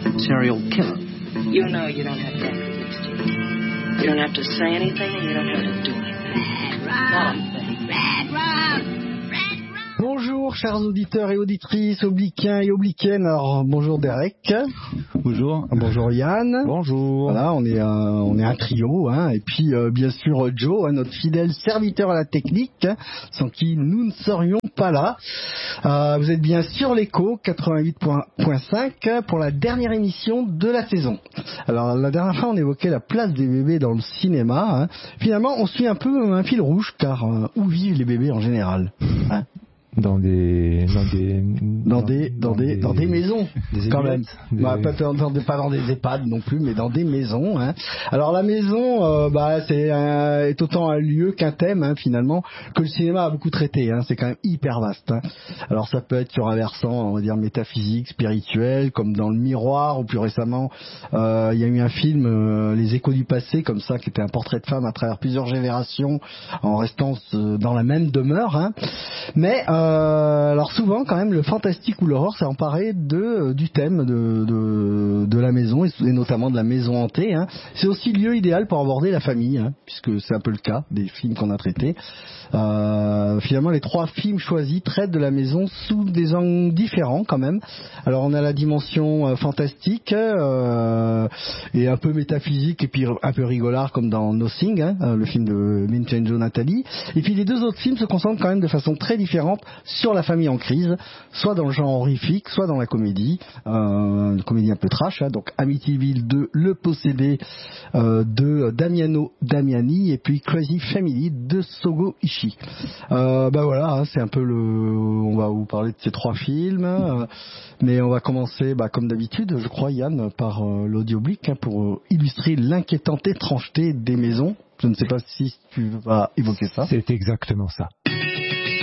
serial killer. You know you don't have to act against you. You don't have to say anything and you don't have to do anything. Not a thing. Red Rum! Bonjour chers auditeurs et auditrices, obliquins et obliquaines. Alors bonjour Derek. Bonjour. Bonjour Yann. Bonjour. Voilà, on est un trio, hein. Et puis bien sûr Joe, hein, notre fidèle serviteur à la technique, hein, sans qui nous ne serions pas là. Vous êtes bien sur l'écho 88.5 pour la dernière émission de la saison. Alors la dernière fois on évoquait la place des bébés dans le cinéma, hein. Finalement on suit un peu un fil rouge, car où vivent les bébés en général, hein? Dans des maisons, quand même. Pas dans des EHPAD non plus, mais dans des maisons, hein. Alors la maison, est autant un lieu qu'un thème, hein, finalement, que le cinéma a beaucoup traité, hein. C'est quand même hyper vaste, hein. Alors ça peut être sur un versant, on va dire métaphysique, spirituel, comme dans Le Miroir, ou plus récemment, il y a eu un film, Les Échos du passé, comme ça, qui était un portrait de femme à travers plusieurs générations, en restant dans la même demeure, hein. Mais alors souvent quand même le fantastique ou l'horreur s'est emparé du thème de la maison, et notamment de la maison hantée, hein. C'est aussi le lieu idéal pour aborder la famille, hein, puisque c'est un peu le cas des films qu'on a traités. Finalement les trois films choisis traitent de la maison sous des angles différents quand même. Alors on a la dimension fantastique et un peu métaphysique, et puis un peu rigolard comme dans Nothing, hein, le film de Vincenzo Natali. Et puis les deux autres films se concentrent quand même de façon très différente sur la famille en crise, soit dans le genre horrifique, soit dans la comédie, une comédie un peu trash, hein, donc Amityville 2, Le Possédé de Damiano Damiani, et puis Crazy Family de Sogo Ishii. Voilà, hein, c'est un peu on va vous parler de ces trois films, mais on va commencer, comme d'habitude, je crois Yann, par l'audioblique, hein, pour illustrer l'inquiétante étrangeté des maisons. Je ne sais pas si tu vas évoquer ça. C'est exactement ça.